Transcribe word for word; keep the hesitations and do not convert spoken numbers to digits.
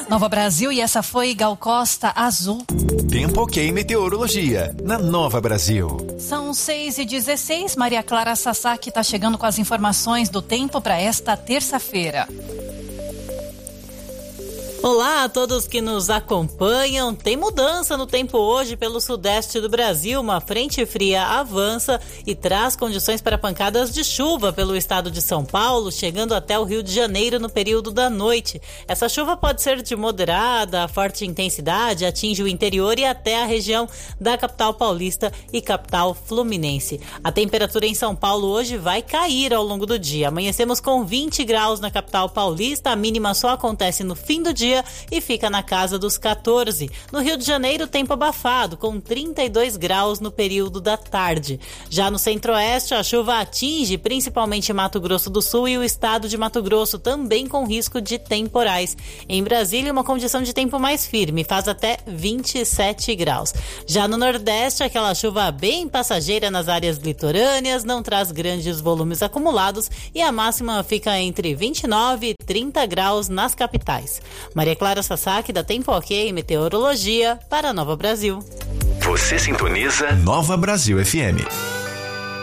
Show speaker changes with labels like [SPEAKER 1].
[SPEAKER 1] Nova Brasil, e essa foi Gal Costa, Azul.
[SPEAKER 2] Tempo ok, meteorologia, na Nova Brasil.
[SPEAKER 1] São seis e dezesseis, Maria Clara Sasaki está chegando com as informações do tempo para esta terça-feira.
[SPEAKER 3] Olá a todos que nos acompanham. Tem mudança no tempo hoje pelo sudeste do Brasil. Uma frente fria avança e traz condições para pancadas de chuva pelo estado de São Paulo, chegando até o Rio de Janeiro no período da noite. Essa chuva pode ser de moderada a forte intensidade, atinge o interior e até a região da capital paulista e capital fluminense. A temperatura em São Paulo hoje vai cair ao longo do dia. Amanhecemos com vinte graus na capital paulista, a mínima só acontece no fim do dia e fica na casa dos quatorze. No Rio de Janeiro, tempo abafado, com trinta e dois graus no período da tarde. Já no centro-oeste, a chuva atinge principalmente Mato Grosso do Sul e o estado de Mato Grosso, também com risco de temporais. Em Brasília, uma condição de tempo mais firme, faz até vinte e sete graus. Já no Nordeste, aquela chuva bem passageira nas áreas litorâneas, não traz grandes volumes acumulados e a máxima fica entre vinte e nove e trinta graus nas capitais. Maria Clara Sasaki, da Tempo Ok, Meteorologia, para Nova Brasil.
[SPEAKER 2] Você sintoniza Nova Brasil F M.